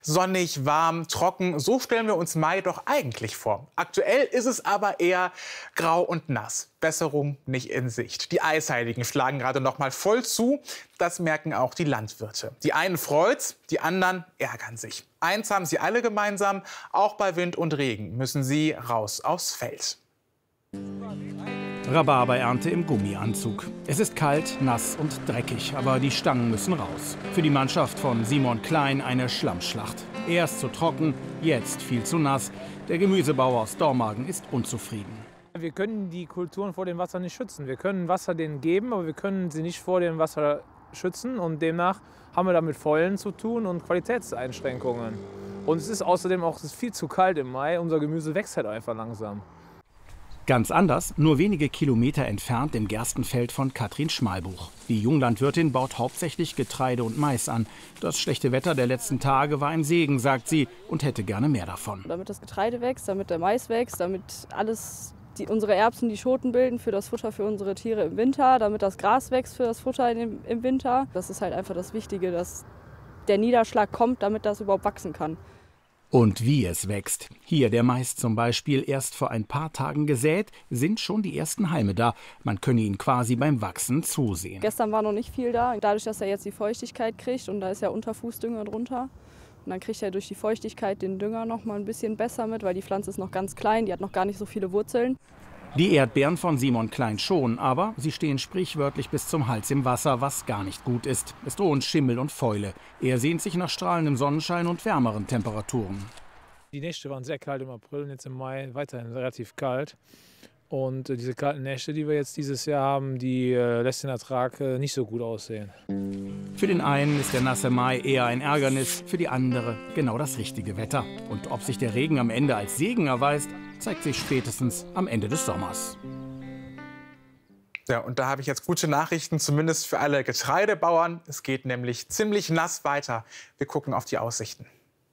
Sonnig, warm, trocken, so stellen wir uns Mai doch eigentlich vor. Aktuell ist es aber eher grau und nass. Besserung nicht in Sicht. Die Eisheiligen schlagen gerade noch mal voll zu. Das merken auch die Landwirte. Die einen freut's, die anderen ärgern sich. Eins haben sie alle gemeinsam: auch bei Wind und Regen müssen sie raus aufs Feld. Rhabarberernte im Gummianzug. Es ist kalt, nass und dreckig, aber die Stangen müssen raus. Für die Mannschaft von Simon Klein eine Schlammschlacht. Erst zu trocken, jetzt viel zu nass. Der Gemüsebauer aus Dormagen ist unzufrieden. Wir können die Kulturen vor dem Wasser nicht schützen. Wir können Wasser denen geben, aber wir können sie nicht vor dem Wasser schützen. Und demnach haben wir da mit Fäulen zu tun und Qualitätseinschränkungen. Und es ist außerdem auch viel zu kalt im Mai. Unser Gemüse wächst halt einfach langsam. Ganz anders, nur wenige Kilometer entfernt im Gerstenfeld von Katrin Schmalbuch. Die Junglandwirtin baut hauptsächlich Getreide und Mais an. Das schlechte Wetter der letzten Tage war ein Segen, sagt sie, und hätte gerne mehr davon. Damit das Getreide wächst, damit der Mais wächst, damit unsere Erbsen die Schoten bilden für das Futter für unsere Tiere im Winter, damit das Gras wächst für das Futter im Winter. Das ist halt einfach das Wichtige, dass der Niederschlag kommt, damit das überhaupt wachsen kann. Und wie es wächst. Hier der Mais zum Beispiel, erst vor ein paar Tagen gesät, sind schon die ersten Halme da. Man könne ihn quasi beim Wachsen zusehen. Gestern war noch nicht viel da. Dadurch, dass er jetzt die Feuchtigkeit kriegt und da ist ja Unterfußdünger drunter. Und dann kriegt er durch die Feuchtigkeit den Dünger noch mal ein bisschen besser mit, weil die Pflanze ist noch ganz klein, die hat noch gar nicht so viele Wurzeln. Die Erdbeeren von Simon Klein schon, aber sie stehen sprichwörtlich bis zum Hals im Wasser, was gar nicht gut ist. Es drohen Schimmel und Fäule. Er sehnt sich nach strahlendem Sonnenschein und wärmeren Temperaturen. Die Nächte waren sehr kalt im April und jetzt im Mai weiterhin relativ kalt. Und diese kalten Nächte, die wir jetzt dieses Jahr haben, die lässt den Ertrag nicht so gut aussehen. Für den einen ist der nasse Mai eher ein Ärgernis, für die andere genau das richtige Wetter. Und ob sich der Regen am Ende als Segen erweist, zeigt sich spätestens am Ende des Sommers. Ja, und da habe ich jetzt gute Nachrichten, zumindest für alle Getreidebauern. Es geht nämlich ziemlich nass weiter. Wir gucken auf die Aussichten.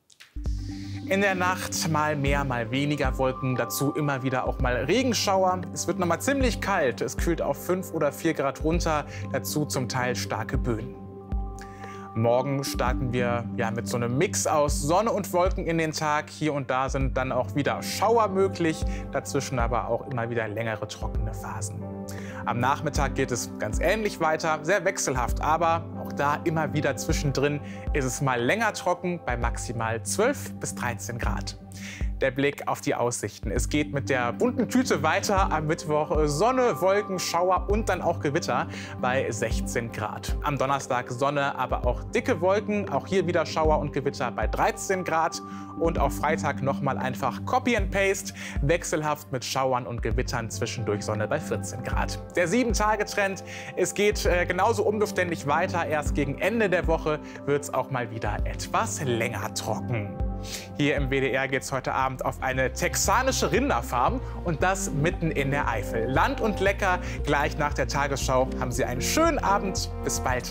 In der Nacht mal mehr, mal weniger Wolken, dazu immer wieder auch mal Regenschauer. Es wird noch mal ziemlich kalt, es kühlt auf 5 oder 4 Grad runter, dazu zum Teil starke Böen. Morgen starten wir mit so einem Mix aus Sonne und Wolken in den Tag. Hier und da sind dann auch wieder Schauer möglich, dazwischen aber auch immer wieder längere trockene Phasen. Am Nachmittag geht es ganz ähnlich weiter, sehr wechselhaft, aber auch da immer wieder zwischendrin ist es mal länger trocken bei maximal 12 bis 13 Grad. Der Blick auf die Aussichten. Es geht mit der bunten Tüte weiter. Am Mittwoch Sonne, Wolken, Schauer und dann auch Gewitter bei 16 Grad. Am Donnerstag Sonne, aber auch dicke Wolken. Auch hier wieder Schauer und Gewitter bei 13 Grad. Und auf Freitag nochmal einfach Copy and Paste. Wechselhaft mit Schauern und Gewittern, zwischendurch Sonne bei 14 Grad. Der 7-Tage-Trend. Es geht genauso unbeständig weiter. Erst gegen Ende der Woche wird es auch mal wieder etwas länger trocken. Hier im WDR geht es heute Abend auf eine texanische Rinderfarm und das mitten in der Eifel. Land und lecker, gleich nach der Tagesschau. Haben Sie einen schönen Abend. Bis bald.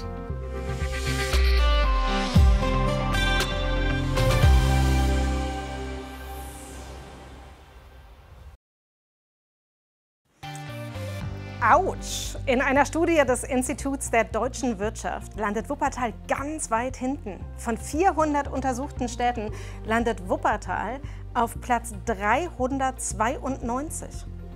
Autsch! In einer Studie des Instituts der deutschen Wirtschaft landet Wuppertal ganz weit hinten. Von 400 untersuchten Städten landet Wuppertal auf Platz 392.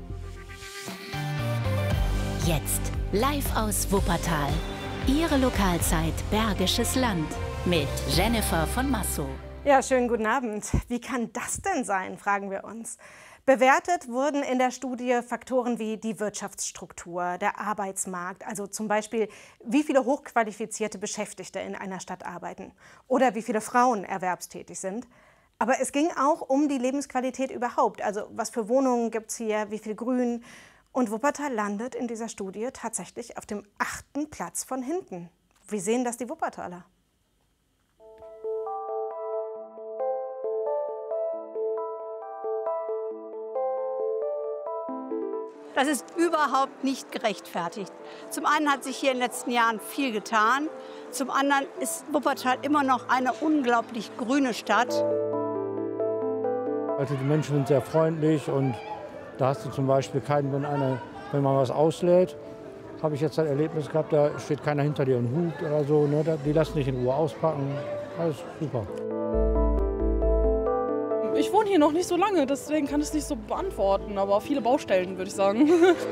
Jetzt live aus Wuppertal. Ihre Lokalzeit Bergisches Land mit Jennifer von Massow. Ja, schönen guten Abend. Wie kann das denn sein, fragen wir uns. Bewertet wurden in der Studie Faktoren wie die Wirtschaftsstruktur, der Arbeitsmarkt, also zum Beispiel, wie viele hochqualifizierte Beschäftigte in einer Stadt arbeiten oder wie viele Frauen erwerbstätig sind. Aber es ging auch um die Lebensqualität überhaupt, also was für Wohnungen gibt es hier, wie viel Grün. Und Wuppertal landet in dieser Studie tatsächlich auf dem 8. Platz von hinten. Wie sehen das die Wuppertaler? Das ist überhaupt nicht gerechtfertigt. Zum einen hat sich hier in den letzten Jahren viel getan. Zum anderen ist Wuppertal immer noch eine unglaublich grüne Stadt. Also die Menschen sind sehr freundlich und da hast du zum Beispiel keinen, wenn man was auslädt, habe ich jetzt ein Erlebnis gehabt, da steht keiner hinter dir und hupt oder so. Ne? Die lassen dich in Ruhe auspacken. Alles super. hier noch nicht so lange, deswegen kann ich es nicht so beantworten, aber viele Baustellen, würde ich sagen.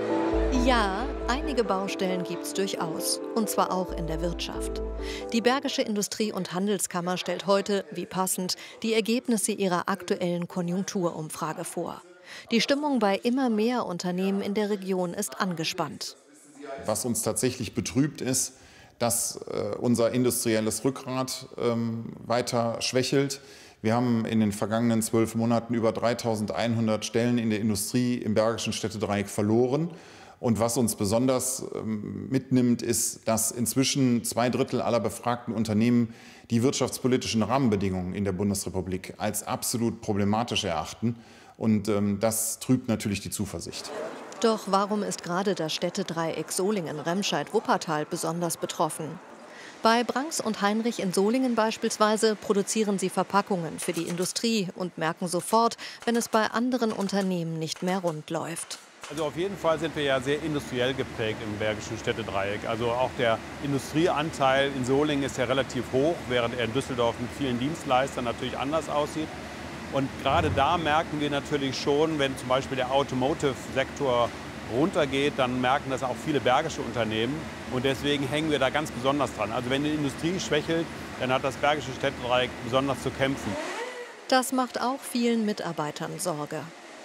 Ja, einige Baustellen gibt es durchaus, und zwar auch in der Wirtschaft. Die Bergische Industrie- und Handelskammer stellt heute, wie passend, die Ergebnisse ihrer aktuellen Konjunkturumfrage vor. Die Stimmung bei immer mehr Unternehmen in der Region ist angespannt. Was uns tatsächlich betrübt ist, dass unser industrielles Rückgrat weiter schwächelt. Wir haben in den vergangenen 12 Monaten über 3.100 Stellen in der Industrie im Bergischen Städtedreieck verloren. Und was uns besonders mitnimmt, ist, dass inzwischen 2/3 aller befragten Unternehmen die wirtschaftspolitischen Rahmenbedingungen in der Bundesrepublik als absolut problematisch erachten. Und das trübt natürlich die Zuversicht. Doch warum ist gerade das Städtedreieck Solingen-Remscheid-Wuppertal besonders betroffen? Bei Brangs und Heinrich in Solingen beispielsweise produzieren sie Verpackungen für die Industrie und merken sofort, wenn es bei anderen Unternehmen nicht mehr rund läuft. Also auf jeden Fall sind wir ja sehr industriell geprägt im Bergischen Städtedreieck. Also auch der Industrieanteil in Solingen ist ja relativ hoch, während er in Düsseldorf mit vielen Dienstleistern natürlich anders aussieht. Und gerade da merken wir natürlich schon, wenn zum Beispiel der Automotive-Sektor runtergeht, dann merken das auch viele bergische Unternehmen. Und deswegen hängen wir da ganz besonders dran. Also wenn die Industrie schwächelt, dann hat das Bergische Städtedreieck besonders zu kämpfen. Das macht auch vielen Mitarbeitern Sorge.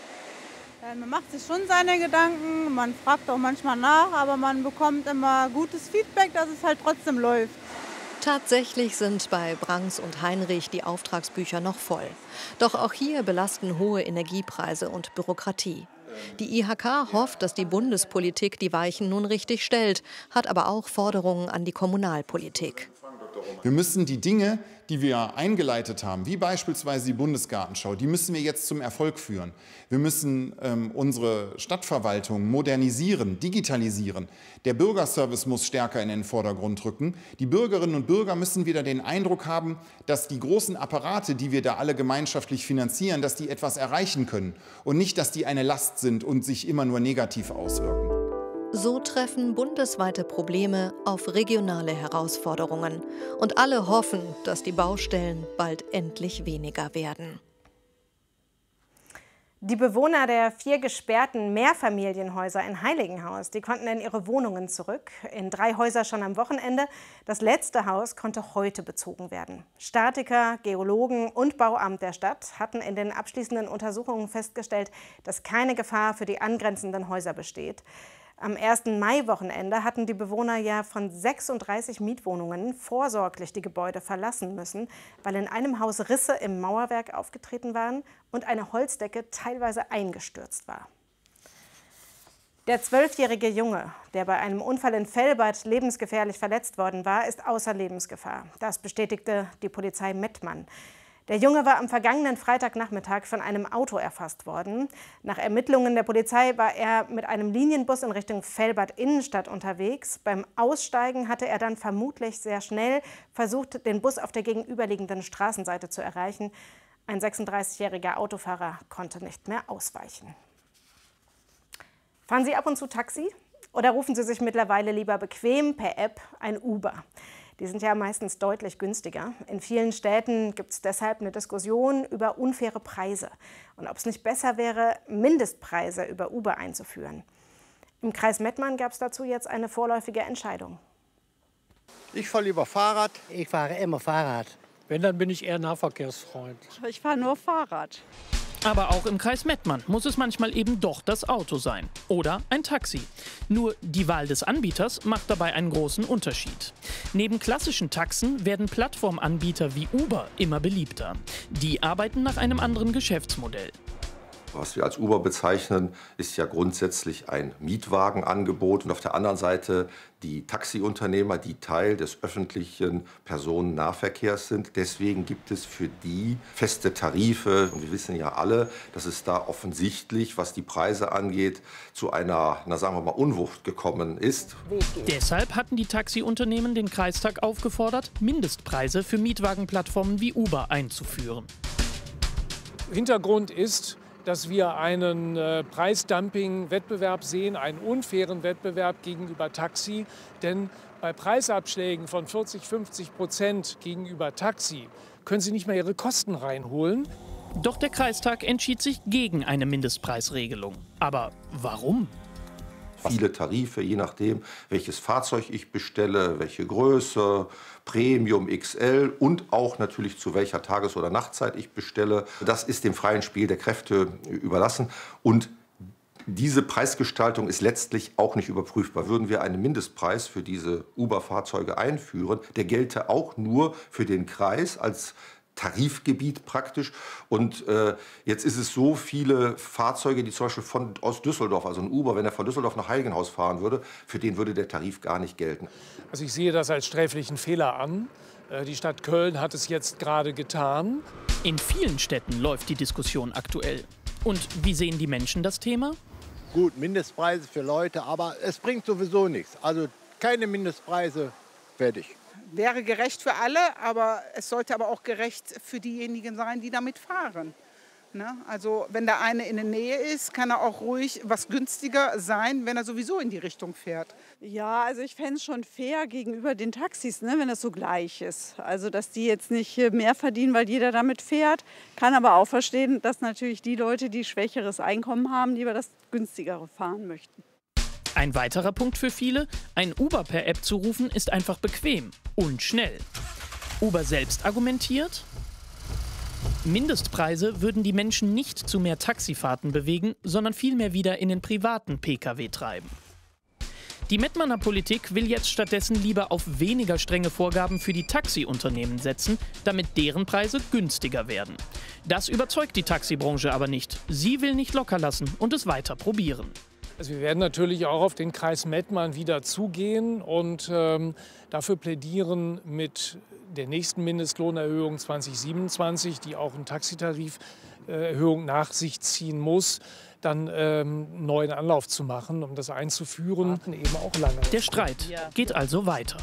Man macht sich schon seine Gedanken, man fragt auch manchmal nach, aber man bekommt immer gutes Feedback, dass es halt trotzdem läuft. Tatsächlich sind bei Brangs und Heinrich die Auftragsbücher noch voll. Doch auch hier belasten hohe Energiepreise und Bürokratie. Die IHK hofft, dass die Bundespolitik die Weichen nun richtig stellt, hat aber auch Forderungen an die Kommunalpolitik. Wir müssen die Dinge, die wir eingeleitet haben, wie beispielsweise die Bundesgartenschau, die müssen wir jetzt zum Erfolg führen. Wir müssen unsere Stadtverwaltung modernisieren, digitalisieren. Der Bürgerservice muss stärker in den Vordergrund rücken. Die Bürgerinnen und Bürger müssen wieder den Eindruck haben, dass die großen Apparate, die wir da alle gemeinschaftlich finanzieren, dass die etwas erreichen können und nicht, dass die eine Last sind und sich immer nur negativ auswirken. So treffen bundesweite Probleme auf regionale Herausforderungen. Und alle hoffen, dass die Baustellen bald endlich weniger werden. Die Bewohner der 4 gesperrten Mehrfamilienhäuser in Heiligenhaus, die konnten in ihre Wohnungen zurück. In 3 Häuser schon am Wochenende. Das letzte Haus konnte heute bezogen werden. Statiker, Geologen und Bauamt der Stadt hatten in den abschließenden Untersuchungen festgestellt, dass keine Gefahr für die angrenzenden Häuser besteht. Am 1. Mai-Wochenende hatten die Bewohner ja von 36 Mietwohnungen vorsorglich die Gebäude verlassen müssen, weil in einem Haus Risse im Mauerwerk aufgetreten waren und eine Holzdecke teilweise eingestürzt war. Der 12-jährige Junge, der bei einem Unfall in Velbert lebensgefährlich verletzt worden war, ist außer Lebensgefahr. Das bestätigte die Polizei Mettmann. Der Junge war am vergangenen Freitagnachmittag von einem Auto erfasst worden. Nach Ermittlungen der Polizei war er mit einem Linienbus in Richtung Velbert Innenstadt unterwegs. Beim Aussteigen hatte er dann vermutlich sehr schnell versucht, den Bus auf der gegenüberliegenden Straßenseite zu erreichen. Ein 36-jähriger Autofahrer konnte nicht mehr ausweichen. Fahren Sie ab und zu Taxi? Oder rufen Sie sich mittlerweile lieber bequem per App ein Uber? Die sind ja meistens deutlich günstiger. In vielen Städten gibt es deshalb eine Diskussion über unfaire Preise und ob es nicht besser wäre, Mindestpreise über Uber einzuführen. Im Kreis Mettmann gab es dazu jetzt eine vorläufige Entscheidung. Ich fahre lieber Fahrrad. Ich fahre immer Fahrrad. Wenn, dann bin ich eher Nahverkehrsfreund. Ich fahre nur Fahrrad. Aber auch im Kreis Mettmann muss es manchmal eben doch das Auto sein. Oder ein Taxi. Nur die Wahl des Anbieters macht dabei einen großen Unterschied. Neben klassischen Taxen werden Plattformanbieter wie Uber immer beliebter. Die arbeiten nach einem anderen Geschäftsmodell. Was wir als Uber bezeichnen, ist ja grundsätzlich ein Mietwagenangebot und auf der anderen Seite die Taxiunternehmer, die Teil des öffentlichen Personennahverkehrs sind. Deswegen gibt es für die feste Tarife. Und wir wissen ja alle, dass es da offensichtlich, was die Preise angeht, zu einer, sagen wir mal, Unwucht gekommen ist. Deshalb hatten die Taxiunternehmen den Kreistag aufgefordert, Mindestpreise für Mietwagenplattformen wie Uber einzuführen. Hintergrund ist, dass wir einen Preisdumping-Wettbewerb sehen, einen unfairen Wettbewerb gegenüber Taxi. Denn bei Preisabschlägen von 40–50% gegenüber Taxi können Sie nicht mehr Ihre Kosten reinholen. Doch der Kreistag entschied sich gegen eine Mindestpreisregelung. Aber warum? Viele Tarife, je nachdem, welches Fahrzeug ich bestelle, welche Größe, Premium, XL und auch natürlich zu welcher Tages- oder Nachtzeit ich bestelle. Das ist dem freien Spiel der Kräfte überlassen. Und diese Preisgestaltung ist letztlich auch nicht überprüfbar. Würden wir einen Mindestpreis für diese Uber-Fahrzeuge einführen, der gelte auch nur für den Kreis als Tarifgebiet praktisch. Und jetzt ist es so, viele Fahrzeuge, die zum Beispiel aus Düsseldorf, also ein Uber, wenn er von Düsseldorf nach Heiligenhaus fahren würde, für den würde der Tarif gar nicht gelten. Also ich sehe das als sträflichen Fehler an. Die Stadt Köln hat es jetzt gerade getan. In vielen Städten läuft die Diskussion aktuell. Und wie sehen die Menschen das Thema? Gut, Mindestpreise für Leute, aber es bringt sowieso nichts. Also keine Mindestpreise, fertig. Wäre gerecht für alle, aber es sollte aber auch gerecht für diejenigen sein, die damit fahren. Ne? Also wenn der eine in der Nähe ist, kann er auch ruhig was günstiger sein, wenn er sowieso in die Richtung fährt. Ja, also ich fände es schon fair gegenüber den Taxis, ne, wenn das so gleich ist. Also dass die jetzt nicht mehr verdienen, weil jeder damit fährt. Kann aber auch verstehen, dass natürlich die Leute, die schwächeres Einkommen haben, lieber das günstigere fahren möchten. Ein weiterer Punkt für viele: ein Uber per App zu rufen ist einfach bequem und schnell. Uber selbst argumentiert: Mindestpreise würden die Menschen nicht zu mehr Taxifahrten bewegen, sondern vielmehr wieder in den privaten Pkw treiben. Die Mettmanner Politik will jetzt stattdessen lieber auf weniger strenge Vorgaben für die Taxiunternehmen setzen, damit deren Preise günstiger werden. Das überzeugt die Taxibranche aber nicht. Sie will nicht locker lassen und es weiter probieren. Also wir werden natürlich auch auf den Kreis Mettmann wieder zugehen und dafür plädieren, mit der nächsten Mindestlohnerhöhung 2027, die auch eine Taxitariferhöhung nach sich ziehen muss, dann neuen Anlauf zu machen, um das einzuführen. Eben auch lange. Der Streit geht also weiter.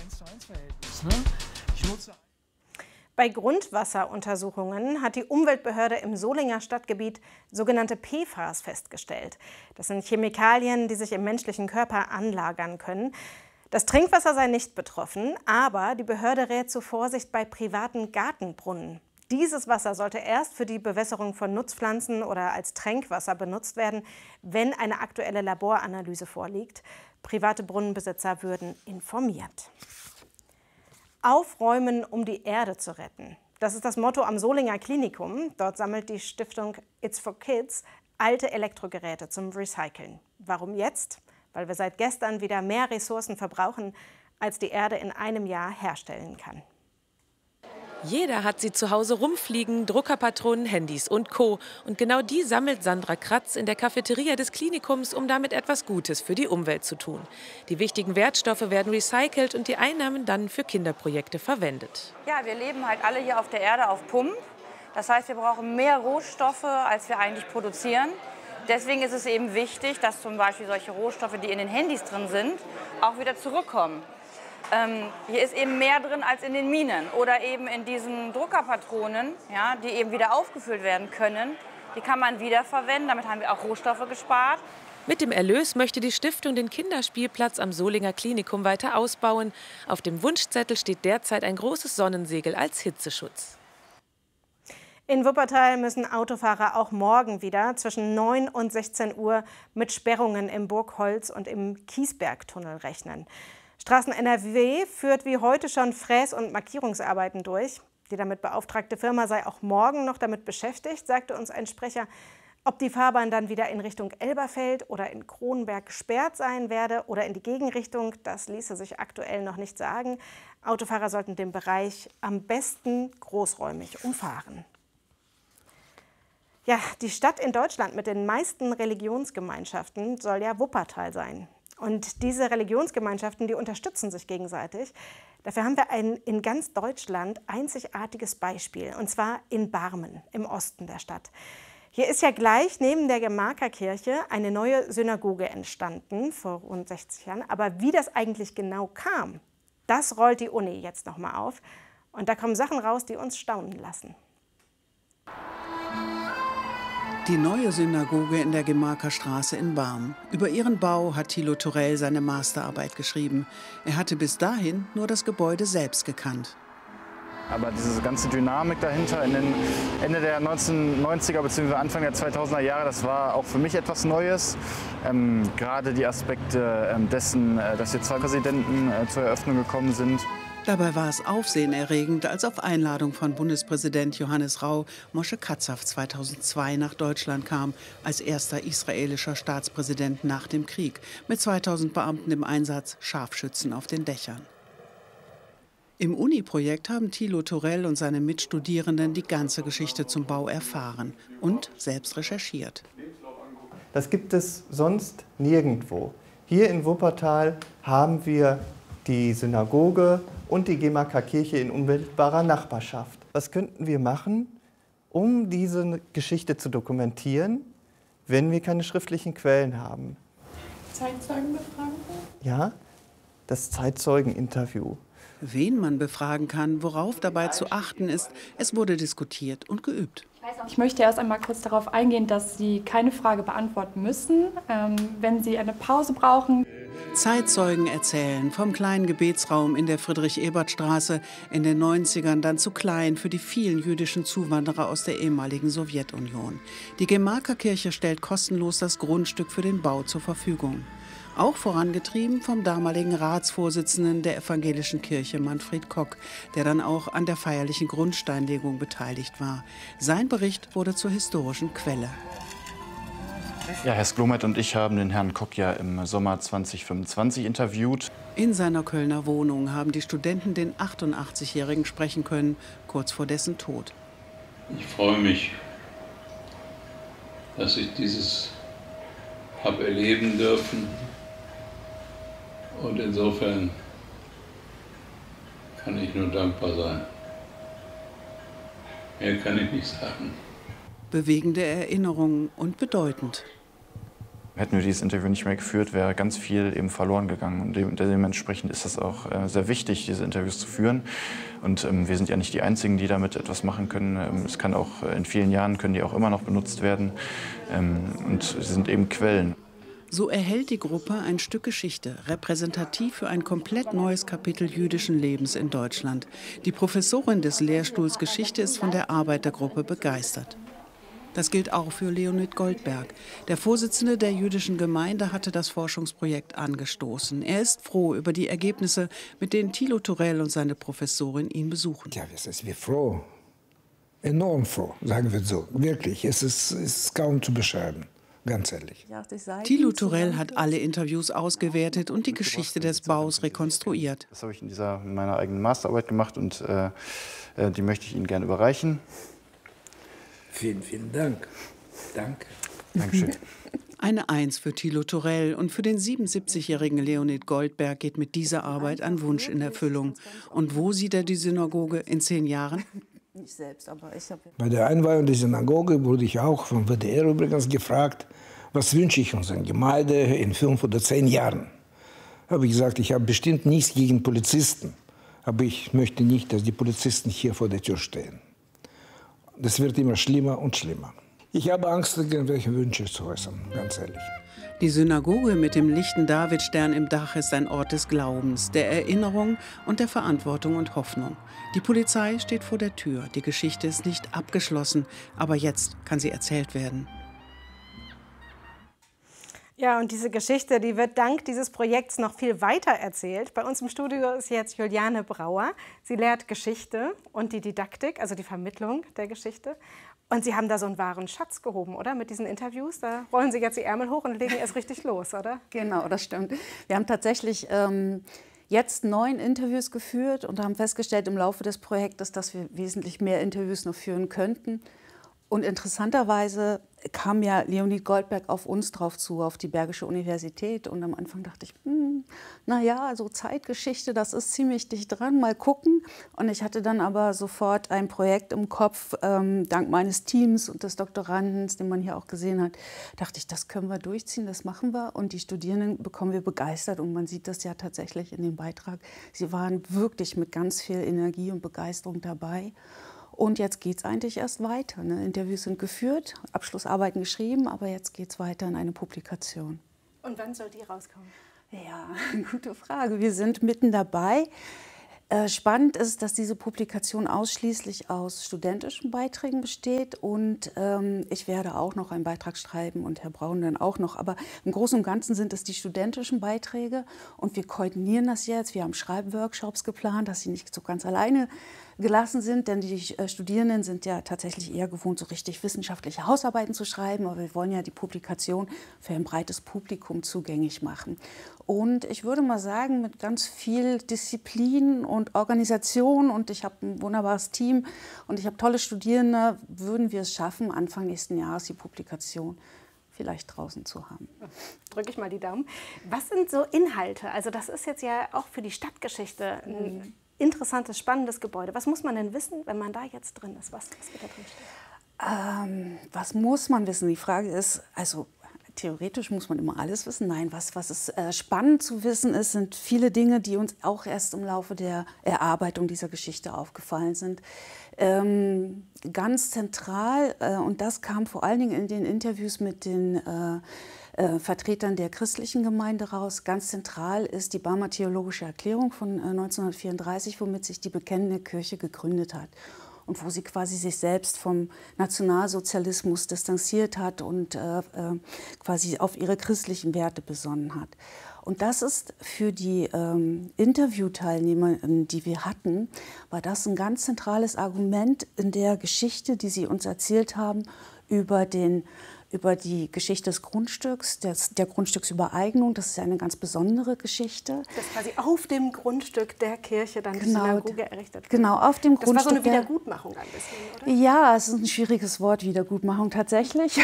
Bei Grundwasseruntersuchungen hat die Umweltbehörde im Solinger Stadtgebiet sogenannte PFAS festgestellt. Das sind Chemikalien, die sich im menschlichen Körper anlagern können. Das Trinkwasser sei nicht betroffen, aber die Behörde rät zur Vorsicht bei privaten Gartenbrunnen. Dieses Wasser sollte erst für die Bewässerung von Nutzpflanzen oder als Trinkwasser benutzt werden, wenn eine aktuelle Laboranalyse vorliegt. Private Brunnenbesitzer würden informiert. Aufräumen, um die Erde zu retten. Das ist das Motto am Solinger Klinikum. Dort sammelt die Stiftung It's for Kids alte Elektrogeräte zum Recyceln. Warum jetzt? Weil wir seit gestern wieder mehr Ressourcen verbrauchen, als die Erde in einem Jahr herstellen kann. Jeder hat sie zu Hause rumfliegen, Druckerpatronen, Handys und Co. Und genau die sammelt Sandra Kratz in der Cafeteria des Klinikums, um damit etwas Gutes für die Umwelt zu tun. Die wichtigen Wertstoffe werden recycelt und die Einnahmen dann für Kinderprojekte verwendet. Ja, wir leben halt alle hier auf der Erde auf Pump. Das heißt, wir brauchen mehr Rohstoffe, als wir eigentlich produzieren. Deswegen ist es eben wichtig, dass zum Beispiel solche Rohstoffe, die in den Handys drin sind, auch wieder zurückkommen. Hier ist eben mehr drin als in den Minen oder eben in diesen Druckerpatronen, ja, die eben wieder aufgefüllt werden können. Die kann man wiederverwenden, damit haben wir auch Rohstoffe gespart. Mit dem Erlös möchte die Stiftung den Kinderspielplatz am Solinger Klinikum weiter ausbauen. Auf dem Wunschzettel steht derzeit ein großes Sonnensegel als Hitzeschutz. In Wuppertal müssen Autofahrer auch morgen wieder zwischen 9 und 16 Uhr mit Sperrungen im Burgholz und im Kiesbergtunnel rechnen. Straßen NRW führt wie heute schon Fräs- und Markierungsarbeiten durch. Die damit beauftragte Firma sei auch morgen noch damit beschäftigt, sagte uns ein Sprecher. Ob die Fahrbahn dann wieder in Richtung Elberfeld oder in Kronberg gesperrt sein werde oder in die Gegenrichtung, das ließe sich aktuell noch nicht sagen. Autofahrer sollten den Bereich am besten großräumig umfahren. Ja, die Stadt in Deutschland mit den meisten Religionsgemeinschaften soll ja Wuppertal sein. Und diese Religionsgemeinschaften, die unterstützen sich gegenseitig. Dafür haben wir ein in ganz Deutschland einzigartiges Beispiel, und zwar in Barmen im Osten der Stadt. Hier ist ja gleich neben der Gemarkerkirche eine neue Synagoge entstanden, vor rund 60 Jahren. Aber wie das eigentlich genau kam, das rollt die Uni jetzt nochmal auf. Und da kommen Sachen raus, die uns staunen lassen. Die neue Synagoge in der Gemarkerstraße in Barm. Über ihren Bau hat Thilo Torell seine Masterarbeit geschrieben. Er hatte bis dahin nur das Gebäude selbst gekannt. Aber diese ganze Dynamik dahinter in den Ende der 1990er bzw. Anfang der 2000er Jahre, das war auch für mich etwas Neues. Gerade die Aspekte dessen, dass hier 2 Präsidenten zur Eröffnung gekommen sind. Dabei war es aufsehenerregend, als auf Einladung von Bundespräsident Johannes Rau Moshe Katsav 2002 nach Deutschland kam, als erster israelischer Staatspräsident nach dem Krieg, mit 2000 Beamten im Einsatz, Scharfschützen auf den Dächern. Im Uni-Projekt haben Thilo Torell und seine Mitstudierenden die ganze Geschichte zum Bau erfahren und selbst recherchiert. Das gibt es sonst nirgendwo. Hier in Wuppertal haben wir die Synagoge und die Gemarker-Kirche in unmittelbarer Nachbarschaft. Was könnten wir machen, um diese Geschichte zu dokumentieren, wenn wir keine schriftlichen Quellen haben? Zeitzeugenbefragung? Ja, das Zeitzeugeninterview. Wen man befragen kann, worauf dabei zu achten ist, es wurde diskutiert und geübt. Ich möchte erst einmal kurz darauf eingehen, dass Sie keine Frage beantworten müssen, wenn Sie eine Pause brauchen. Zeitzeugen erzählen vom kleinen Gebetsraum in der Friedrich-Ebert-Straße in den 90ern, dann zu klein für die vielen jüdischen Zuwanderer aus der ehemaligen Sowjetunion. Die Gemarker-Kirche stellt kostenlos das Grundstück für den Bau zur Verfügung. Auch vorangetrieben vom damaligen Ratsvorsitzenden der evangelischen Kirche Manfred Kock, der dann auch an der feierlichen Grundsteinlegung beteiligt war. Sein Bericht wurde zur historischen Quelle. Ja, Herr Sklomet und ich haben den Herrn Kock ja im Sommer 2025 interviewt. In seiner Kölner Wohnung haben die Studenten den 88-Jährigen sprechen können, kurz vor dessen Tod. Ich freue mich, dass ich dieses habe erleben dürfen. Und insofern kann ich nur dankbar sein. Mehr kann ich nicht sagen. Bewegende Erinnerungen und bedeutend. Hätten wir dieses Interview nicht mehr geführt, wäre ganz viel eben verloren gegangen. Und dementsprechend ist es auch sehr wichtig, diese Interviews zu führen. Und wir sind ja nicht die Einzigen, die damit etwas machen können. Es kann auch in vielen Jahren können die auch immer noch benutzt werden. Und sie sind eben Quellen. So erhält die Gruppe ein Stück Geschichte, repräsentativ für ein komplett neues Kapitel jüdischen Lebens in Deutschland. Die Professorin des Lehrstuhls Geschichte ist von der Arbeit der Gruppe begeistert. Das gilt auch für Leonid Goldberg. Der Vorsitzende der jüdischen Gemeinde hatte das Forschungsprojekt angestoßen. Er ist froh über die Ergebnisse, mit denen Thilo Torell und seine Professorin ihn besuchen. Ja, wir sind froh. Enorm froh, sagen wir so. Wirklich, es ist kaum zu beschreiben. Ganz ehrlich. Thilo Torell hat alle Interviews ausgewertet und die Geschichte des Baus rekonstruiert. Das habe ich in meiner eigenen Masterarbeit gemacht und die möchte ich Ihnen gerne überreichen. Vielen, vielen Dank. Danke. Dankeschön. Eine Eins für Thilo Torell und für den 77-jährigen Leonid Goldberg geht mit dieser Arbeit ein Wunsch in Erfüllung. Und wo sieht er die Synagoge in 10 Jahren? Nicht selbst, aber ich habe... Bei der Einweihung der Synagoge wurde ich auch vom WDR übrigens gefragt, was wünsche ich unserer Gemeinde in 5 oder 10 Jahren. Habe ich gesagt, ich habe bestimmt nichts gegen Polizisten, aber ich möchte nicht, dass die Polizisten hier vor der Tür stehen. Das wird immer schlimmer und schlimmer. Ich habe Angst, irgendwelche Wünsche zu äußern, ganz ehrlich. Die Synagoge mit dem lichten Davidstern im Dach ist ein Ort des Glaubens, der Erinnerung und der Verantwortung und Hoffnung. Die Polizei steht vor der Tür. Die Geschichte ist nicht abgeschlossen, aber jetzt kann sie erzählt werden. Ja, und diese Geschichte, die wird dank dieses Projekts noch viel weiter erzählt. Bei uns im Studio ist jetzt Juliane Brauer. Sie lehrt Geschichte und die Didaktik, also die Vermittlung der Geschichte. Und Sie haben da so einen wahren Schatz gehoben, oder? Mit diesen Interviews, da rollen Sie jetzt die Ärmel hoch und legen erst richtig los, oder? Genau, das stimmt. Wir haben tatsächlich jetzt 9 Interviews geführt und haben festgestellt im Laufe des Projektes, dass wir wesentlich mehr Interviews noch führen könnten. Und interessanterweise kam ja Leonid Goldberg auf uns drauf zu, auf die Bergische Universität. Und am Anfang dachte ich, naja, so Zeitgeschichte, das ist ziemlich dicht dran, mal gucken. Und ich hatte dann aber sofort ein Projekt im Kopf, dank meines Teams und des Doktoranden, den man hier auch gesehen hat, dachte ich, das können wir durchziehen, das machen wir. Und die Studierenden bekommen wir begeistert. Und man sieht das ja tatsächlich in dem Beitrag. Sie waren wirklich mit ganz viel Energie und Begeisterung dabei. Und jetzt geht es eigentlich erst weiter. Ne? Interviews sind geführt, Abschlussarbeiten geschrieben, aber jetzt geht es weiter in eine Publikation. Und wann soll die rauskommen? Ja, gute Frage. Wir sind mitten dabei. Spannend ist, dass diese Publikation ausschließlich aus studentischen Beiträgen besteht und ich werde auch noch einen Beitrag schreiben und Herr Braun dann auch noch. Aber im Großen und Ganzen sind es die studentischen Beiträge und wir koordinieren das jetzt. Wir haben Schreibworkshops geplant, dass sie nicht so ganz alleine gelassen sind, denn die Studierenden sind ja tatsächlich eher gewohnt, so richtig wissenschaftliche Hausarbeiten zu schreiben, aber wir wollen ja die Publikation für ein breites Publikum zugänglich machen. Und ich würde mal sagen, mit ganz viel Disziplin und Organisation und ich habe ein wunderbares Team und ich habe tolle Studierende, würden wir es schaffen, Anfang nächsten Jahres die Publikation vielleicht draußen zu haben. Drücke ich mal die Daumen. Was sind so Inhalte? Also das ist jetzt ja auch für die Stadtgeschichte ein interessantes, spannendes Gebäude. Was muss man denn wissen, wenn man da jetzt drin ist? Was wird da drin stehen? Was muss man wissen? Die Frage ist, also theoretisch muss man immer alles wissen. Nein, was ist spannend zu wissen ist, sind viele Dinge, die uns auch erst im Laufe der Erarbeitung dieser Geschichte aufgefallen sind. Ganz zentral, und das kam vor allen Dingen in den Interviews mit den Vertretern der christlichen Gemeinde raus. Ganz zentral ist die Barmer Theologische Erklärung von 1934, womit sich die Bekennende Kirche gegründet hat und wo sie quasi sich selbst vom Nationalsozialismus distanziert hat und quasi auf ihre christlichen Werte besonnen hat. Und das ist für die Interviewteilnehmer, die wir hatten, war das ein ganz zentrales Argument in der Geschichte, die sie uns erzählt haben, über die Geschichte des Grundstücks, der Grundstücksübereignung. Das ist ja eine ganz besondere Geschichte. Das ist quasi auf dem Grundstück der Kirche dann die Synagoge errichtet. Genau, auf dem Grundstück. Das war so eine Wiedergutmachung ein bisschen, oder? Ja, es ist ein schwieriges Wort, Wiedergutmachung tatsächlich.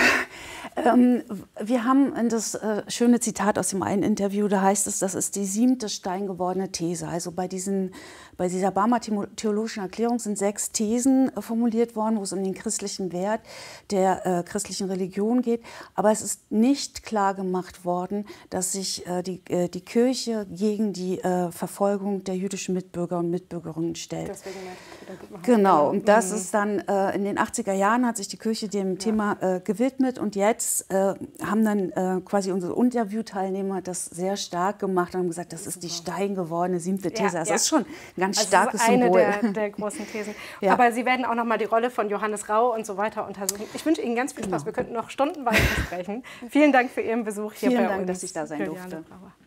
Wir haben das schöne Zitat aus dem einen Interview, da heißt es, das ist die 7. steingewordene These. Also bei dieser Barmer Theologischen Erklärung sind 6 Thesen formuliert worden, wo es um den christlichen Wert der christlichen Religion geht. Aber es ist nicht klar gemacht worden, dass sich die Kirche gegen die Verfolgung der jüdischen Mitbürger und Mitbürgerinnen stellt. Deswegen genau, und das ist dann in den 80er Jahren hat sich die Kirche dem Thema gewidmet und jetzt haben dann quasi unsere Interviewteilnehmer das sehr stark gemacht und haben gesagt, das ist die steingewordene 7. These. Das ist schon ein ganz starkes Symbol. Das ist eine der großen Thesen. Ja. Aber Sie werden auch noch mal die Rolle von Johannes Rau und so weiter untersuchen. Ich wünsche Ihnen ganz viel Spaß. Wir könnten noch Stunden weiter sprechen. Vielen Dank für Ihren Besuch hier bei uns. Vielen Dank, dass ich da sein durfte.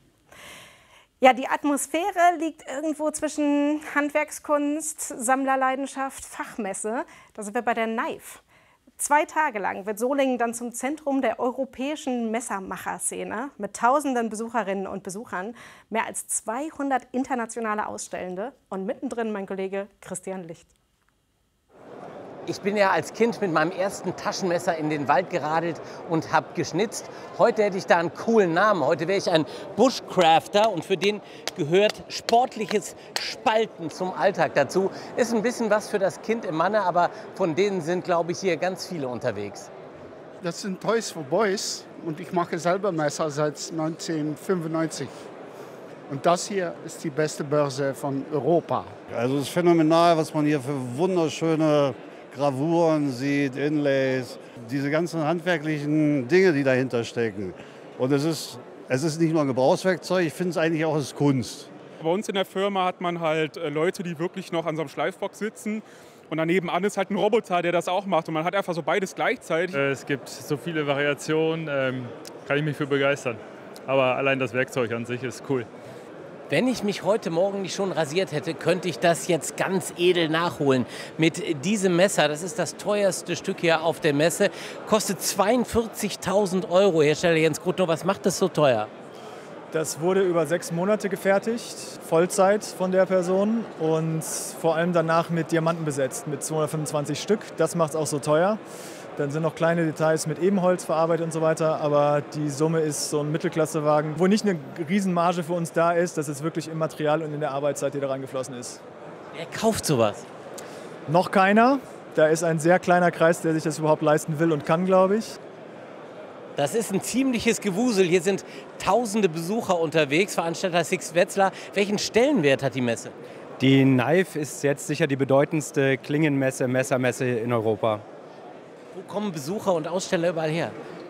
Ja, die Atmosphäre liegt irgendwo zwischen Handwerkskunst, Sammlerleidenschaft, Fachmesse. Da sind wir bei der NAIF. 2 Tage lang wird Solingen dann zum Zentrum der europäischen Messermacher-Szene mit tausenden Besucherinnen und Besuchern, mehr als 200 internationale Ausstellende und mittendrin mein Kollege Christian Licht. Ich bin ja als Kind mit meinem ersten Taschenmesser in den Wald geradelt und habe geschnitzt. Heute hätte ich da einen coolen Namen. Heute wäre ich ein Bushcrafter und für den gehört sportliches Spalten zum Alltag dazu. Ist ein bisschen was für das Kind im Manne, aber von denen sind, glaube ich, hier ganz viele unterwegs. Das sind Toys for Boys und ich mache selber Messer seit 1995. Und das hier ist die beste Börse von Europa. Also es ist phänomenal, was man hier für wunderschöne Gravuren sieht, Inlays, diese ganzen handwerklichen Dinge, die dahinter stecken. Und es ist nicht nur ein Gebrauchswerkzeug, ich finde es eigentlich auch als Kunst. Bei uns in der Firma hat man halt Leute, die wirklich noch an so einem Schleifbock sitzen. Und daneben an ist halt ein Roboter, der das auch macht. Und man hat einfach so beides gleichzeitig. Es gibt so viele Variationen, kann ich mich für begeistern. Aber allein das Werkzeug an sich ist cool. Wenn ich mich heute Morgen nicht schon rasiert hätte, könnte ich das jetzt ganz edel nachholen. Mit diesem Messer, das ist das teuerste Stück hier auf der Messe, kostet 42.000 €. Hersteller Jens Grutnow, was macht das so teuer? Das wurde über 6 Monate gefertigt, Vollzeit von der Person und vor allem danach mit Diamanten besetzt, mit 225 Stück. Das macht es auch so teuer. Dann sind noch kleine Details mit Ebenholz verarbeitet und so weiter. Aber die Summe ist so ein Mittelklassewagen, wo nicht eine Riesenmarge für uns da ist. Das ist wirklich im Material und in der Arbeitszeit, die da reingeflossen ist. Wer kauft sowas? Noch keiner. Da ist ein sehr kleiner Kreis, der sich das überhaupt leisten will und kann, glaube ich. Das ist ein ziemliches Gewusel. Hier sind tausende Besucher unterwegs. Veranstalter Six Wetzlar. Welchen Stellenwert hat die Messe? Die NAIF ist jetzt sicher die bedeutendste Klingenmesse, Messermesse in Europa. Wo kommen Besucher und Aussteller überall her?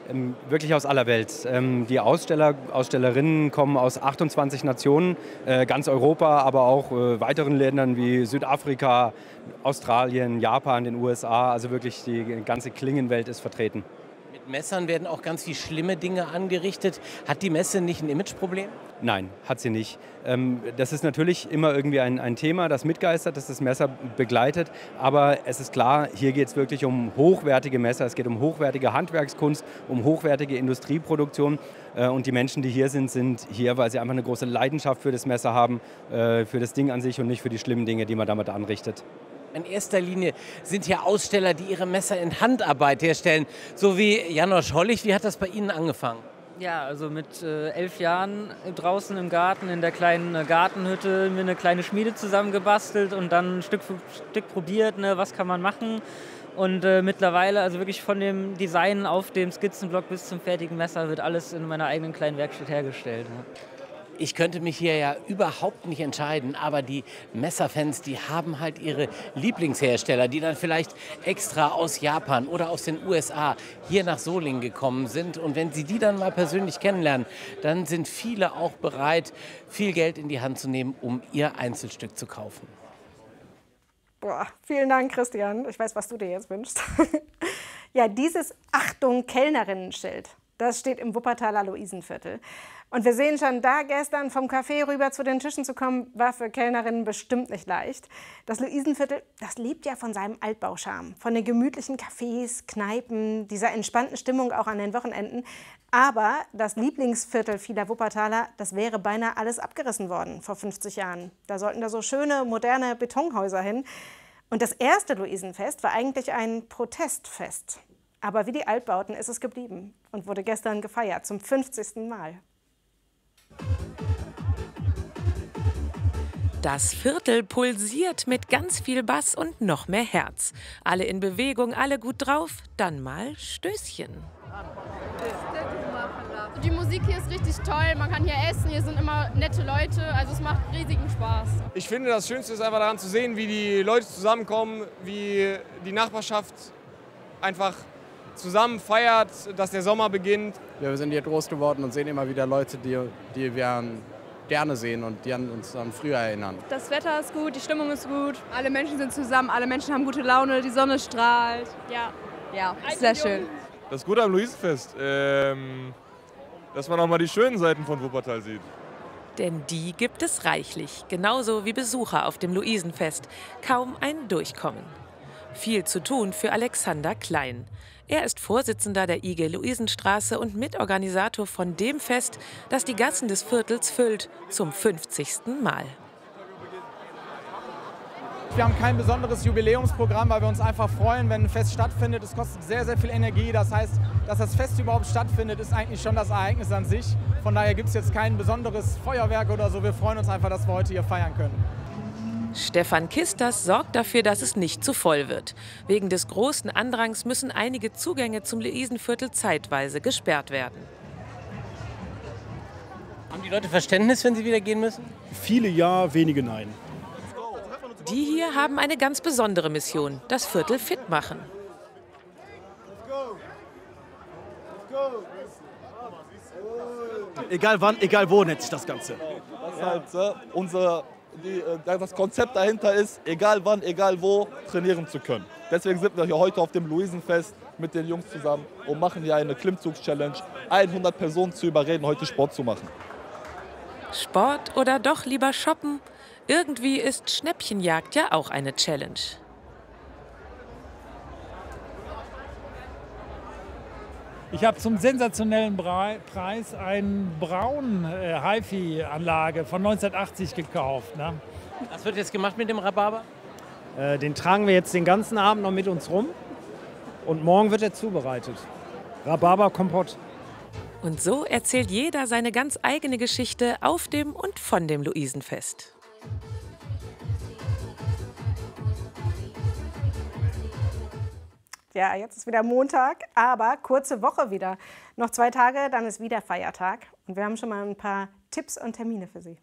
wirklich aus aller Welt. Die Aussteller, Ausstellerinnen kommen aus 28 Nationen, ganz Europa, aber auch weiteren Ländern wie Südafrika, Australien, Japan, den USA. Also wirklich die ganze Klingenwelt ist vertreten. Mit Messern werden auch ganz viele schlimme Dinge angerichtet. Hat die Messe nicht ein Imageproblem? Nein, hat sie nicht. Das ist natürlich immer irgendwie ein Thema, das mitgeistert, das das Messer begleitet. Aber es ist klar, hier geht es wirklich um hochwertige Messer. Es geht um hochwertige Handwerkskunst, um hochwertige Industrieproduktion. Und die Menschen, die hier sind, sind hier, weil sie einfach eine große Leidenschaft für das Messer haben, für das Ding an sich und nicht für die schlimmen Dinge, die man damit anrichtet. In erster Linie sind hier Aussteller, die ihre Messer in Handarbeit herstellen, so wie Janosch Hollig. Wie hat das bei Ihnen angefangen? Ja, also mit 11 Jahren draußen im Garten, in der kleinen Gartenhütte, mir eine kleine Schmiede zusammengebastelt und dann Stück für Stück probiert, ne, was kann man machen. Und mittlerweile, also wirklich von dem Design auf dem Skizzenblock bis zum fertigen Messer, wird alles in meiner eigenen kleinen Werkstatt hergestellt. Ne. Ich könnte mich hier ja überhaupt nicht entscheiden, aber die Messerfans, die haben halt ihre Lieblingshersteller, die dann vielleicht extra aus Japan oder aus den USA hier nach Solingen gekommen sind. Und wenn sie die dann mal persönlich kennenlernen, dann sind viele auch bereit, viel Geld in die Hand zu nehmen, um ihr Einzelstück zu kaufen. Boah, vielen Dank, Christian. Ich weiß, was du dir jetzt wünschst. Ja, dieses Achtung Kellnerinnen-Schild, das steht im Wuppertaler Luisenviertel. Und wir sehen schon, da gestern vom Café rüber zu den Tischen zu kommen, war für Kellnerinnen bestimmt nicht leicht. Das Luisenviertel, das lebt ja von seinem Altbaucharme, von den gemütlichen Cafés, Kneipen, dieser entspannten Stimmung auch an den Wochenenden. Aber das Lieblingsviertel vieler Wuppertaler, das wäre beinahe alles abgerissen worden vor 50 Jahren. Da sollten da so schöne, moderne Betonhäuser hin. Und das erste Luisenfest war eigentlich ein Protestfest. Aber wie die Altbauten ist es geblieben und wurde gestern gefeiert, zum 50. Mal. Das Viertel pulsiert mit ganz viel Bass und noch mehr Herz. Alle in Bewegung, alle gut drauf, dann mal Stößchen. Die Musik hier ist richtig toll, man kann hier essen, hier sind immer nette Leute, also es macht riesigen Spaß. Ich finde, das Schönste ist einfach daran zu sehen, wie die Leute zusammenkommen, wie die Nachbarschaft einfach zusammen feiert, dass der Sommer beginnt. Ja, wir sind hier groß geworden und sehen immer wieder Leute, die wir gerne sehen und die an uns an früher erinnern. Das Wetter ist gut, die Stimmung ist gut, alle Menschen sind zusammen, alle Menschen haben gute Laune, die Sonne strahlt. Ja, ist sehr schön. Das Gute am Luisenfest, dass man auch mal die schönen Seiten von Wuppertal sieht. Denn die gibt es reichlich, genauso wie Besucher auf dem Luisenfest. Kaum ein Durchkommen. Viel zu tun für Alexander Klein. Er ist Vorsitzender der IG Luisenstraße und Mitorganisator von dem Fest, das die Gassen des Viertels füllt, zum 50. Mal. Wir haben kein besonderes Jubiläumsprogramm, weil wir uns einfach freuen, wenn ein Fest stattfindet. Es kostet sehr, sehr viel Energie. Das heißt, dass das Fest überhaupt stattfindet, ist eigentlich schon das Ereignis an sich. Von daher gibt es jetzt kein besonderes Feuerwerk oder so. Wir freuen uns einfach, dass wir heute hier feiern können. Stefan Kisters sorgt dafür, dass es nicht zu voll wird. Wegen des großen Andrangs müssen einige Zugänge zum Luisenviertel zeitweise gesperrt werden. Haben die Leute Verständnis, wenn sie wieder gehen müssen? Viele ja, wenige nein. Die hier haben eine ganz besondere Mission, das Viertel fit machen. Egal wann, egal wo nennt sich das Ganze. Das ist halt das Konzept dahinter ist, egal wann, egal wo, trainieren zu können. Deswegen sind wir hier heute auf dem Luisenfest mit den Jungs zusammen und machen hier eine Klimmzugs-Challenge, 100 Personen zu überreden, heute Sport zu machen. Sport oder doch lieber shoppen? Irgendwie ist Schnäppchenjagd ja auch eine Challenge. Ich habe zum sensationellen Preis eine braun HiFi-Anlage von 1980 gekauft. Ne? Was wird jetzt gemacht mit dem Rhabarber? Den tragen wir jetzt den ganzen Abend noch mit uns rum und morgen wird er zubereitet. Rhabarberkompott. Und so erzählt jeder seine ganz eigene Geschichte auf dem und von dem Luisenfest. Ja, jetzt ist wieder Montag, aber kurze Woche wieder. Noch 2 Tage, dann ist wieder Feiertag. Und wir haben schon mal ein paar Tipps und Termine für Sie.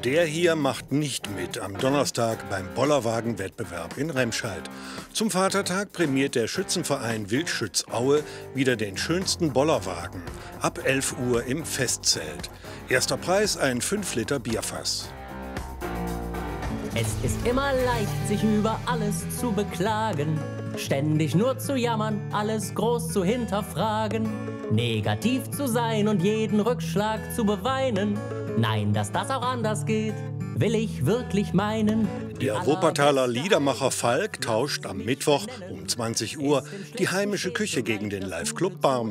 Der hier macht nicht mit am Donnerstag beim Bollerwagen-Wettbewerb in Remscheid. Zum Vatertag prämiert der Schützenverein Wildschütz Aue wieder den schönsten Bollerwagen. Ab 11 Uhr im Festzelt. Erster Preis ein 5 Liter Bierfass. Es ist immer leicht, sich über alles zu beklagen. Ständig nur zu jammern, alles groß zu hinterfragen. Negativ zu sein und jeden Rückschlag zu beweinen. Nein, dass das auch anders geht, will ich wirklich meinen. Der Wuppertaler Liedermacher Falk tauscht am Mittwoch um 20 Uhr die heimische Küche gegen den Live-Club Barmen.